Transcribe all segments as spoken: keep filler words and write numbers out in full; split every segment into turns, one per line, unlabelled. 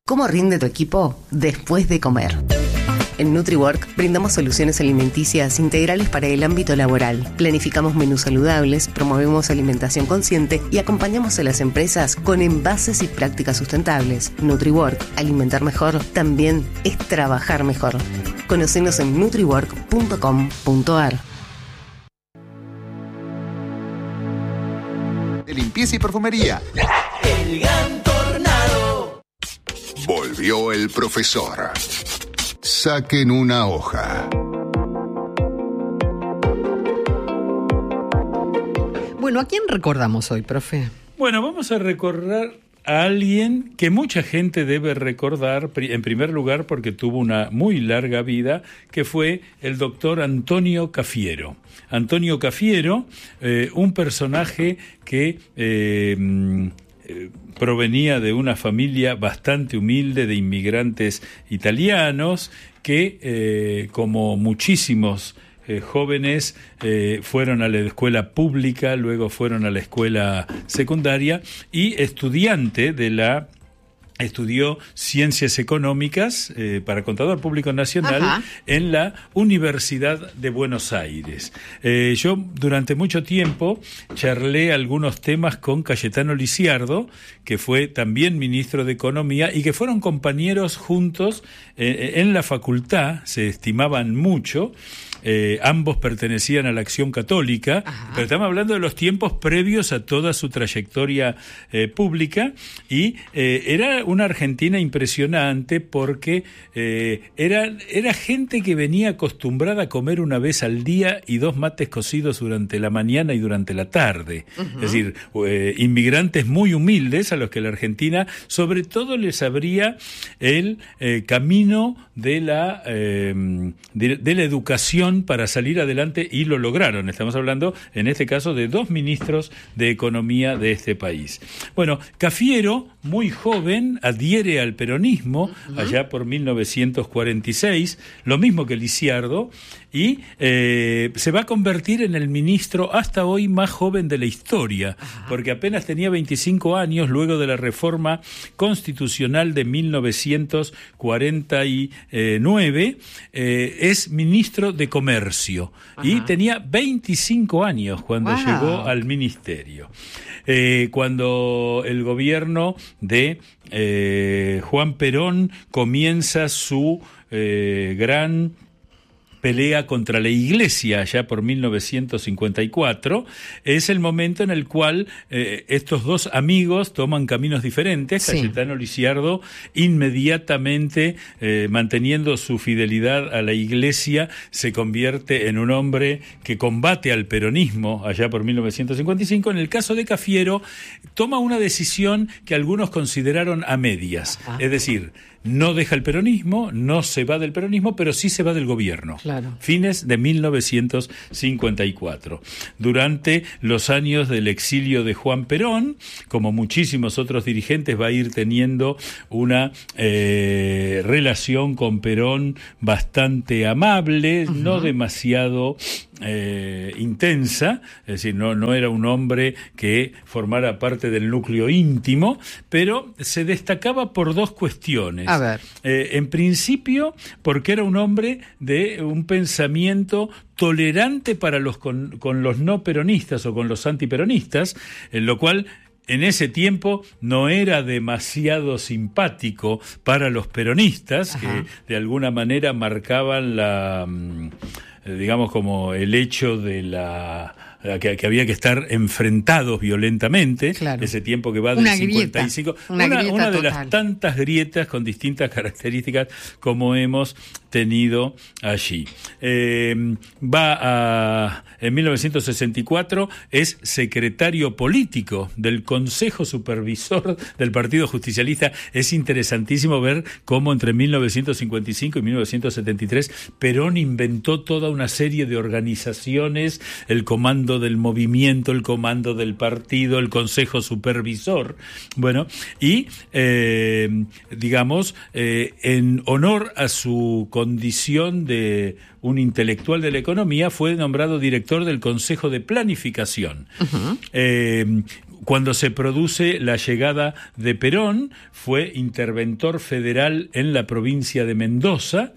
¿Cómo rinde tu equipo después de comer? En NutriWork brindamos soluciones alimenticias integrales para el ámbito laboral. Planificamos menús saludables, promovemos alimentación consciente y acompañamos a las empresas con envases y prácticas sustentables. NutriWork, alimentar mejor, también es trabajar mejor. Conocenos en nutriwork punto com punto a r.
De limpieza y perfumería.
El Gran Tornado.
Volvió el profesor. Saquen una hoja.
Bueno, ¿a quién recordamos hoy, profe?
Bueno, vamos a recordar a alguien que mucha gente debe recordar, en primer lugar porque tuvo una muy larga vida, que fue el doctor Antonio Cafiero. Antonio Cafiero, eh, un personaje que eh, eh, provenía de una familia bastante humilde de inmigrantes italianos que, eh, como muchísimos eh, jóvenes, eh, fueron a la escuela pública, luego fueron a la escuela secundaria y estudiante de la... Estudió Ciencias Económicas eh, para Contador Público Nacional. Ajá. En la Universidad de Buenos Aires. Eh, yo durante mucho tiempo charlé algunos temas con Cayetano Lisiardo, que fue también ministro de Economía y que fueron compañeros juntos eh, en la facultad, se estimaban mucho. Eh, ambos pertenecían a la Acción Católica. Ajá. Pero estamos hablando de los tiempos previos a toda su trayectoria eh, pública y eh, era una Argentina impresionante porque eh, era, era gente que venía acostumbrada a comer una vez al día y dos mates cocidos durante la mañana y durante la tarde. Uh-huh. Es decir, eh, inmigrantes muy humildes a los que la Argentina sobre todo les abría el eh, camino de la, eh, de, de la educación para salir adelante y lo lograron. Estamos hablando, en este caso, de dos ministros de Economía de este país. Bueno, Cafiero, muy joven, adhiere al peronismo, uh-huh. allá por mil novecientos cuarenta y seis, lo mismo que Lisiardo, y eh, se va a convertir en el ministro hasta hoy más joven de la historia, uh-huh. porque apenas tenía veinticinco años luego de la reforma constitucional de mil novecientos cuarenta y nueve, eh, es ministro de Comercio, uh-huh. y tenía veinticinco años cuando wow. llegó al ministerio. Eh, cuando el gobierno de eh, Juan Perón comienza su eh, gran pelea contra la Iglesia allá por mil novecientos cincuenta y cuatro, es el momento en el cual eh, estos dos amigos toman caminos diferentes. Sí. Cayetano Lisiardo, inmediatamente eh, manteniendo su fidelidad a la Iglesia, se convierte en un hombre que combate al peronismo allá por mil novecientos cincuenta y cinco. En el caso de Cafiero, toma una decisión que algunos consideraron a medias. Ajá. Es decir, no deja el peronismo, no se va del peronismo, pero sí se va del gobierno. Claro. Fines de mil novecientos cincuenta y cuatro. Durante los años del exilio de Juan Perón, como muchísimos otros dirigentes, va a ir teniendo una eh, relación con Perón bastante amable, uh-huh. no demasiado eh, intensa, es decir, no, no era un hombre que formara parte del núcleo íntimo, pero se destacaba por dos cuestiones. A ver. Eh, en principio, porque era un hombre de un pensamiento tolerante para los con, con los no peronistas o con los antiperonistas, en lo cual en ese tiempo no era demasiado simpático para los peronistas. Ajá. Que de alguna manera marcaban la, digamos, como el hecho de la... Que, que había que estar enfrentados violentamente, claro. Ese tiempo que va del una cincuenta y cinco, grieta, una, una, una de las tantas grietas con distintas características como hemos tenido allí. Eh, va a, en mil novecientos sesenta y cuatro es secretario político del Consejo Supervisor del Partido Justicialista. Es interesantísimo ver cómo entre mil novecientos cincuenta y cinco y mil novecientos setenta y tres Perón inventó toda una serie de organizaciones, el Comando del Movimiento, el Comando del Partido, el Consejo Supervisor. Bueno, y eh, digamos, eh, en honor a su condición de un intelectual de la economía, fue nombrado director del Consejo de Planificación. Uh-huh. Eh, cuando se produce la llegada de Perón, fue interventor federal en la provincia de Mendoza,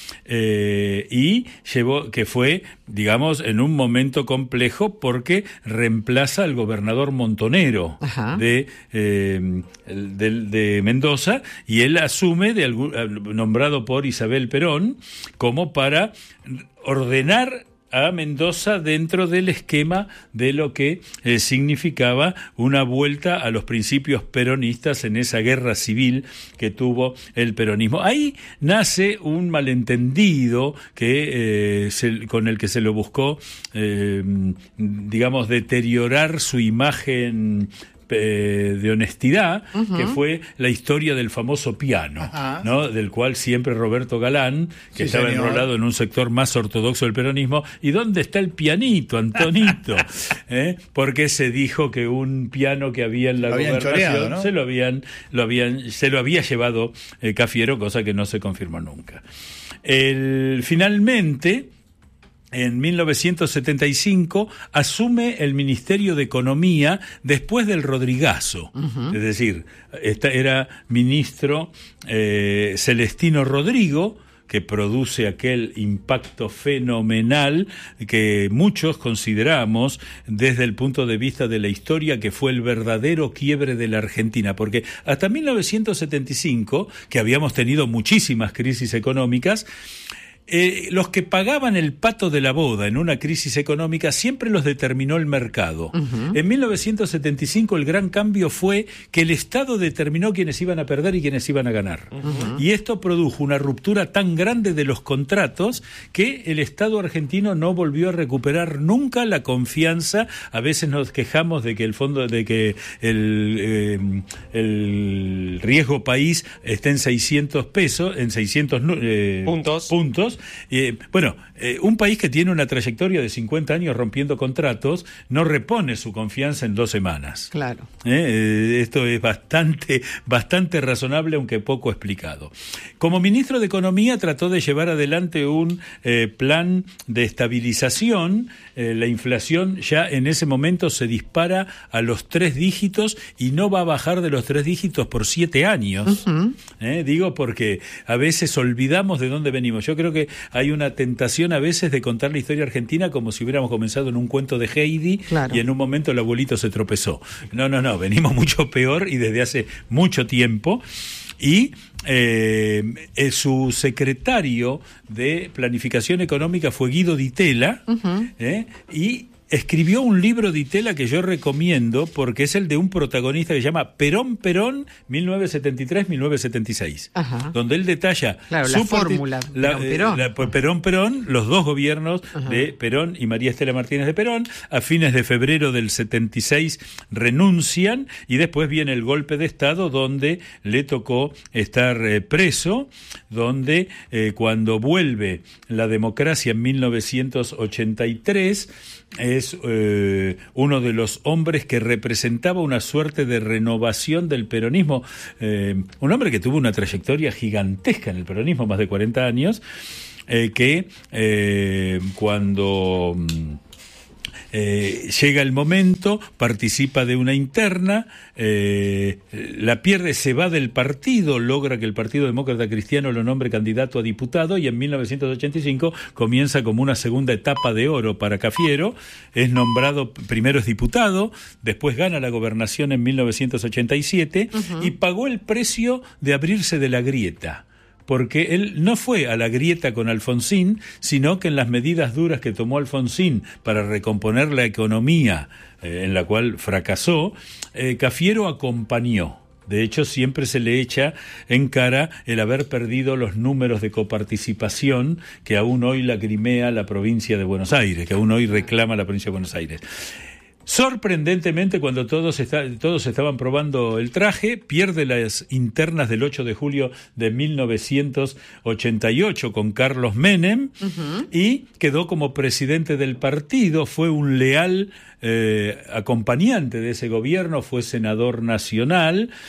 Eh, y llevó, que fue, digamos, en un momento complejo porque reemplaza al gobernador Montonero de, eh, de, de Mendoza, y él asume, de algún, nombrado por Isabel Perón, como para ordenar a Mendoza dentro del esquema de lo que eh, significaba una vuelta a los principios peronistas en esa guerra civil que tuvo el peronismo. Ahí nace un malentendido que eh, se, con el que se lo buscó, eh, digamos, deteriorar su imagen de honestidad, uh-huh. que fue la historia del famoso piano, uh-huh. ¿no? Del cual siempre Roberto Galán, que sí, estaba señor. enrolado en un sector más ortodoxo del peronismo, ¿y dónde está el pianito, Antonito? ¿Eh? Porque se dijo que un piano que había en la lo gobernación choreado, ¿no? se lo habían, lo habían, se lo había llevado eh, Cafiero, cosa que no se confirmó nunca. El, finalmente, en mil novecientos setenta y cinco asume el Ministerio de Economía después del Rodrigazo, uh-huh. es decir, esta era ministro eh, Celestino Rodrigo, que produce aquel impacto fenomenal que muchos consideramos desde el punto de vista de la historia que fue el verdadero quiebre de la Argentina, porque hasta mil novecientos setenta y cinco, que habíamos tenido muchísimas crisis económicas, Eh, los que pagaban el pato de la boda en una crisis económica siempre los determinó el mercado. Uh-huh. En mil novecientos setenta y cinco el gran cambio fue que el Estado determinó quiénes iban a perder y quiénes iban a ganar. Uh-huh. Y esto produjo una ruptura tan grande de los contratos que el Estado argentino no volvió a recuperar nunca la confianza. A veces nos quejamos de que el fondo, de que el, eh, el riesgo país está en seiscientos pesos, en seiscientos eh, puntos. puntos. Eh, bueno, eh, un país que tiene una trayectoria de cincuenta años rompiendo contratos no repone su confianza en dos semanas.
Claro.
Eh, esto es bastante, bastante razonable, aunque poco explicado. Como ministro de Economía trató de llevar adelante un eh, plan de estabilización. Eh, la inflación ya en ese momento se dispara a los tres dígitos y no va a bajar de los tres dígitos por siete años. Uh-huh. Eh, digo porque a veces olvidamos de dónde venimos. Yo creo que hay una tentación a veces de contar la historia argentina como si hubiéramos comenzado en un cuento de Heidi, claro. y en un momento el abuelito se tropezó. No, no, no, venimos mucho peor y desde hace mucho tiempo. Y eh, eh, su secretario de Planificación Económica fue Guido Di Tella, uh-huh. eh, y escribió un libro Di Tella que yo recomiendo porque es el de un protagonista que se llama Perón Perón mil novecientos setenta y tres a mil novecientos setenta y seis, Ajá. donde él detalla
claro,
su
la fórmula
la,
Perón,
la, Perón Perón, los dos gobiernos Ajá. de Perón y María Estela Martínez de Perón. A fines de febrero del setenta y seis renuncian y después viene el golpe de Estado donde le tocó estar eh, preso, donde eh, cuando vuelve la democracia en mil novecientos ochenta y tres es eh, uno de los hombres que representaba una suerte de renovación del peronismo, eh, un hombre que tuvo una trayectoria gigantesca en el peronismo, más de cuarenta años, eh, que eh, cuando Eh, llega el momento, participa de una interna, eh, la pierde, se va del partido, logra que el Partido Demócrata Cristiano lo nombre candidato a diputado y en mil novecientos ochenta y cinco comienza como una segunda etapa de oro para Cafiero. Es nombrado, primero es diputado, después gana la gobernación en mil novecientos ochenta y siete uh-huh. y pagó el precio de abrirse de la grieta. Porque él no fue a la grieta con Alfonsín, sino que en las medidas duras que tomó Alfonsín para recomponer la economía, eh, en la cual fracasó, eh, Cafiero acompañó. De hecho, siempre se le echa en cara el haber perdido los números de coparticipación que aún hoy lagrimea la provincia de Buenos Aires, que aún hoy reclama la provincia de Buenos Aires. Sorprendentemente, cuando todos, está, todos estaban probando el traje, pierde las internas del ocho de julio de mil novecientos ochenta y ocho con Carlos Menem uh-huh. y quedó como presidente del partido. Fue un leal eh, acompañante de ese gobierno, fue senador nacional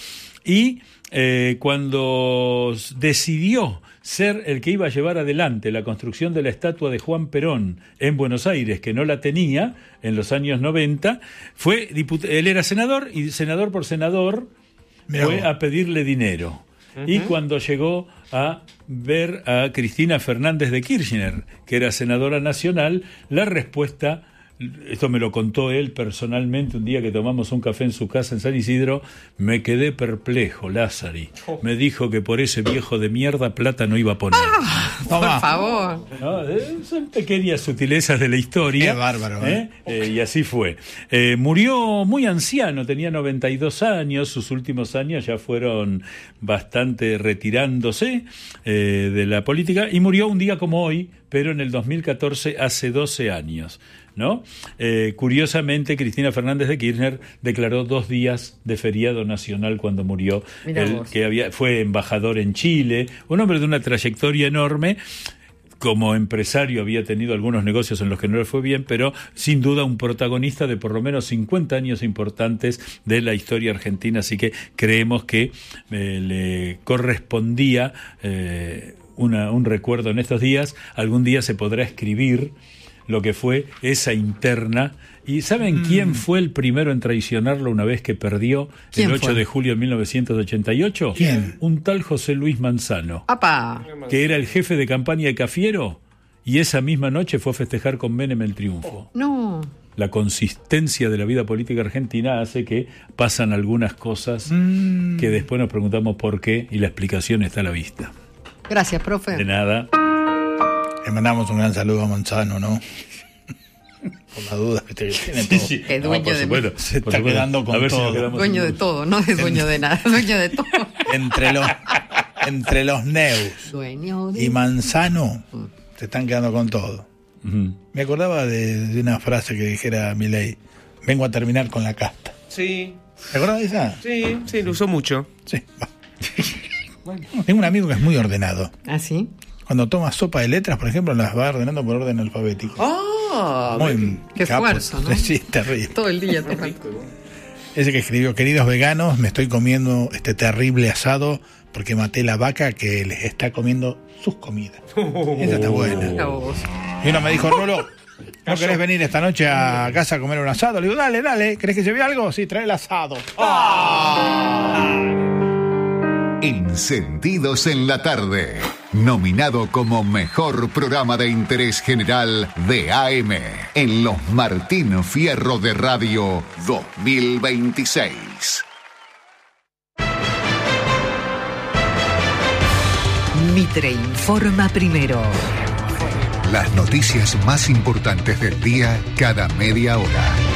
y eh, cuando decidió ser el que iba a llevar adelante la construcción de la estatua de Juan Perón en Buenos Aires, que no la tenía en los años noventa, fue diput- él era senador, y senador por senador Mirá fue vos. a pedirle dinero. Uh-huh. Y cuando llegó a ver a Cristina Fernández de Kirchner, que era senadora nacional, la respuesta... Esto me lo contó él personalmente un día que tomamos un café en su casa en San Isidro. Me quedé perplejo, Lázari. Me dijo que por ese viejo de mierda plata no iba a poner.
Ah, por favor.
¿No? Son pequeñas sutilezas de la historia.
Qué bárbaro.
¿eh? ¿eh? Eh, y así fue. Eh, murió muy anciano, tenía noventa y dos años. Sus últimos años ya fueron bastante retirándose eh, de la política. Y murió un día como hoy, pero en el dos mil catorce, hace doce años. ¿No? Eh, curiosamente, Cristina Fernández de Kirchner declaró dos días de feriado nacional cuando murió. Él, que había, fue embajador en Chile, un hombre de una trayectoria enorme. Como empresario había tenido algunos negocios en los que no le fue bien, pero sin duda un protagonista de por lo menos cincuenta años importantes de la historia argentina, así que creemos que eh, le correspondía eh, una, un recuerdo en estos días. Algún día se podrá escribir lo que fue esa interna. ¿Y saben mm. quién fue el primero en traicionarlo una vez que perdió el ocho fue? de julio de mil novecientos ochenta y ocho?
¿Quién?
Un tal José Luis Manzano.
¡Apa!
Que era el jefe de campaña de Cafiero, y esa misma noche fue a festejar con Menem el triunfo.
No.
La consistencia de la vida política argentina hace que pasan algunas cosas mm. que después nos preguntamos por qué, y la explicación está a la vista.
Gracias, profe.
De nada.
Le mandamos un gran saludo a Manzano, ¿no? Por la duda, que tiene todo.
Sí, sí.
Es dueño
no,
de
supuesto,
se está quedando con
a ver
todo.
Si
dueño de todo, no es dueño de nada, dueño de todo.
Entre los, entre los Neus
dueño de...
y Manzano se están quedando con todo.
Uh-huh.
Me acordaba de, de una frase que dijera Milei: vengo a terminar con la casta.
Sí.
¿Te acordás de esa?
Sí, sí, lo usó mucho.
Sí. Bueno. Tengo un amigo que es muy ordenado.
¿Ah, sí?
Cuando toma sopa de letras, por ejemplo, las va ordenando por orden alfabético.
¡Oh!
Muy
¡Qué
capo.
esfuerzo, ¿no?
Sí, terrible.
Todo el día tocando.
Ese que escribió: queridos veganos, me estoy comiendo este terrible asado porque maté la vaca que les está comiendo sus comidas. Oh, esa está buena. Oh. Y uno me dijo: Rolo, ¿no querés venir esta noche a casa a comer un asado? Le digo: dale, dale. ¿Querés que lleve algo? Sí, trae el asado.
¡Ah! Encendidos en la tarde, nominado como mejor programa de interés general de A M en los Martín Fierro de Radio dos mil veintiséis.
Mitre informa primero.
Las noticias más importantes del día cada media hora.